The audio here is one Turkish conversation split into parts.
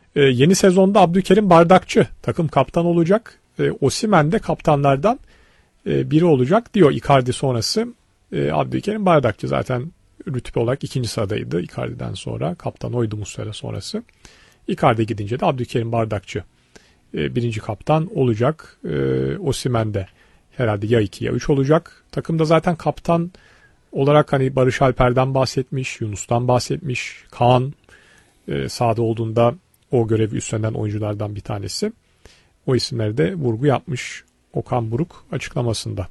Yeni sezonda Abdülkerim Bardakçı takım kaptan olacak. Osimhen de kaptanlardan biri olacak diyor Icardi sonrası. Abdülkerim Bardakçı zaten rütbe olarak 2. sıradaydı Icardi'den sonra. Kaptan oydu Muslera sonrası. Icardi gidince de Abdülkerim Bardakçı 1. kaptan olacak. Osimhen de herhalde ya 2 ya 3 olacak. Takımda zaten kaptan olarak hani Barış Alper'den bahsetmiş, Yunus'tan bahsetmiş. Kaan sahada olduğunda o görevi üstlenen oyunculardan bir tanesi. O isimlere de vurgu yapmış Okan Buruk açıklamasında.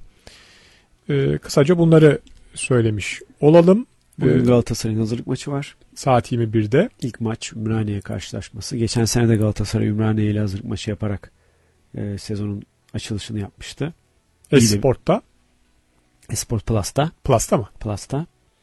Kısaca bunları söylemiş olalım. Bugün Galatasaray'ın hazırlık maçı var. Saat 21'de. İlk maç Ümraniye karşılaşması. Geçen sene de Galatasaray Ümraniye ile hazırlık maçı yaparak sezonun açılışını yapmıştı. Esport'ta. Esport Plus'ta. Plus'ta mı? Plus'ta.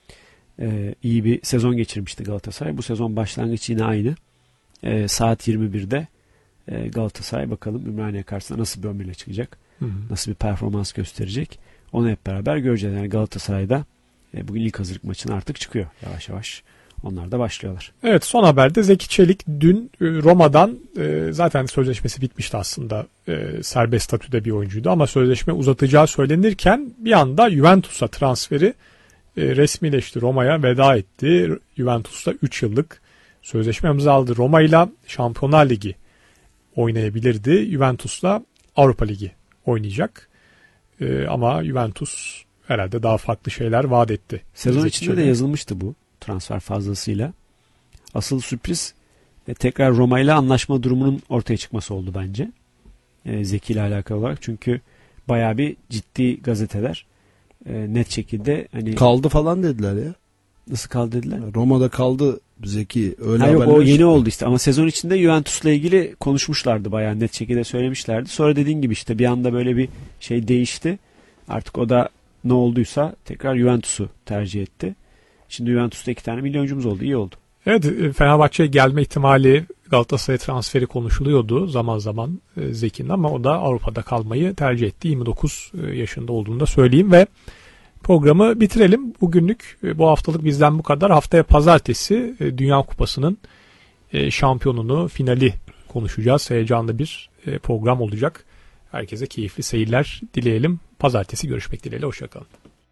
İyi bir sezon geçirmişti Galatasaray. Bu sezon başlangıç yine aynı. Saat 21'de Galatasaray bakalım Ümraniye karşısında nasıl bir ömürle çıkacak. Nasıl bir performans gösterecek. Onu hep beraber göreceğiz. Yani Galatasaray'da bugün ilk hazırlık maçına artık çıkıyor yavaş yavaş. Onlar da başlıyorlar. Evet, son haberde Zeki Çelik dün Roma'dan zaten sözleşmesi bitmişti aslında. Serbest statüde bir oyuncuydu ama sözleşme uzatacağı söylenirken bir anda Juventus'a transferi resmileşti. Roma'ya veda etti. Juventus'ta 3 yıllık sözleşme imzaladı. Roma ile Şampiyonlar Ligi oynayabilirdi. Juventus'la Avrupa Ligi oynayacak. Ama Juventus herhalde daha farklı şeyler vaat etti. Sezon içinde de yazılmıştı bu transfer fazlasıyla. Asıl sürpriz tekrar Roma ile anlaşma durumunun ortaya çıkması oldu bence. Zeki ile alakalı olarak. Çünkü bayağı bir ciddi gazeteler net şekilde hani kaldı falan dediler ya. Nasıl kaldı dediler? Roma'da kaldı Zeki. Öyle yok, o yeni oldu işte ama sezon içinde Juventus'la ilgili konuşmuşlardı, bayağı net şekilde söylemişlerdi. Sonra dediğin gibi işte bir anda böyle bir şey değişti. Artık o da ne olduysa tekrar Juventus'u tercih etti. Şimdi Juventus'ta 2 tane milyoncumuz oldu. İyi oldu. Evet, Fenerbahçe'ye gelme ihtimali, Galatasaray transferi konuşuluyordu zaman zaman Zeki'nin ama o da Avrupa'da kalmayı tercih etti. 29 yaşında olduğunu da söyleyeyim ve programı bitirelim. Bugünlük bu haftalık bizden bu kadar. Haftaya pazartesi Dünya Kupası'nın şampiyonunu, finali konuşacağız. Heyecanlı bir program olacak. Herkese keyifli seyirler dileyelim. Pazartesi görüşmek dileğiyle. Hoşçakalın.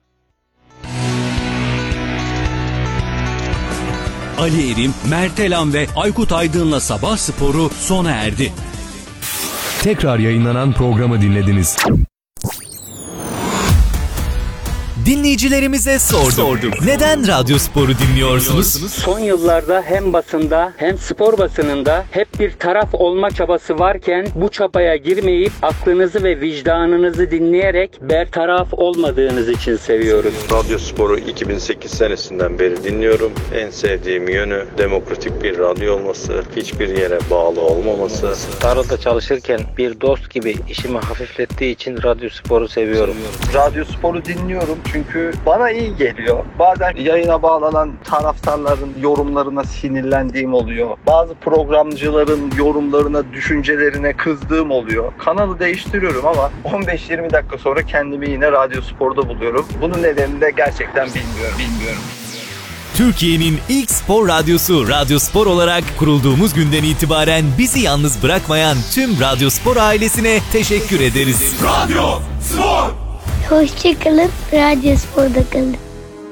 Ali Erim, Mert Elan ve Aykut Aydın'la Sabah Sporu sona erdi. Tekrar yayınlanan programı dinlediniz. Dinleyicilerimize sorduk. Neden Radyo Sporu dinliyorsunuz? Son yıllarda hem basında hem spor basınında hep bir taraf olma çabası varken bu çabaya girmeyip aklınızı ve vicdanınızı dinleyerek bertaraf olmadığınız için seviyoruz. Radyo Sporu 2008 senesinden beri dinliyorum. En sevdiğim yönü demokratik bir radyo olması, hiçbir yere bağlı olmaması. Tarlada çalışırken bir dost gibi işimi hafiflettiği için Radyo Sporu seviyorum. Radyo Sporu dinliyorum çünkü bana iyi geliyor. Bazen yayına bağlanan taraftarların yorumlarına sinirlendiğim oluyor. Bazı programcıların yorumlarına, düşüncelerine kızdığım oluyor. Kanalı değiştiriyorum ama 15-20 dakika sonra kendimi yine Radyo Spor'da buluyorum. Bunun nedenini de gerçekten bilmiyorum. Türkiye'nin ilk spor radyosu Radyo Spor olarak kurulduğumuz günden itibaren bizi yalnız bırakmayan tüm Radyo Spor ailesine teşekkür ederiz. Radyo Spor! Hoşçakalın, Radyo Spor'da kalın.